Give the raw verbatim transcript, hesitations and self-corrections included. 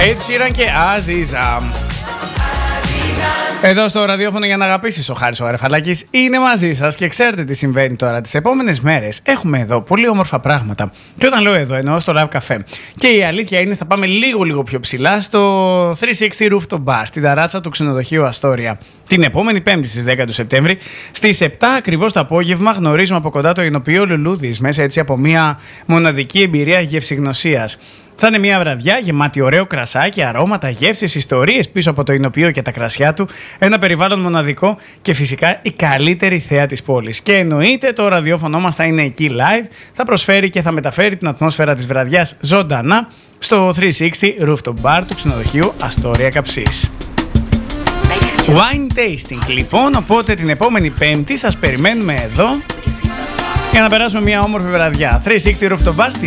Ed Sheeran και Aziza. Εδώ στο ραδιόφωνο για να αγαπήσεις, ο Χάρης ο Γαρεφαλάκης είναι μαζί σας και ξέρετε τι συμβαίνει τώρα. Τις επόμενες μέρες έχουμε εδώ πολύ όμορφα πράγματα. Και όταν λέω εδώ, εννοώ στο Live Café. Και η αλήθεια είναι θα πάμε λίγο λίγο πιο ψηλά στο τριακόσια εξήντα Rooftop Bar, στην ταράτσα του ξενοδοχείου Αστόρια. Την επόμενη Πέμπτη στις δέκα του Σεπτέμβρη, στις επτά ακριβώς το απόγευμα, γνωρίζουμε από κοντά το εινοποιείο Λουλούδης, μέσα έτσι από μια μοναδική εμπειρία γευσηγνωσίας. Θα είναι μια βραδιά γεμάτη ωραίο κρασάκι, αρώματα, γεύσεις, ιστορίες πίσω από το εινοποιείο και τα κρασιά του, ένα περιβάλλον μοναδικό και φυσικά η καλύτερη θέα της πόλης. Και εννοείται το ραδιόφωνο μας θα είναι εκεί live, θα προσφέρει και θα μεταφέρει την ατμόσφαιρα της βραδιάς ζωντανά στο τριακόσια εξήντα Rooftop Bar του ξενοδοχείου Αστόρια Καψής. Wine tasting λοιπόν, οπότε την επόμενη Πέμπτη σας περιμένουμε εδώ για να περάσουμε μια όμορφη βραδιά. τριακόσια εξήντα Rooftop Bar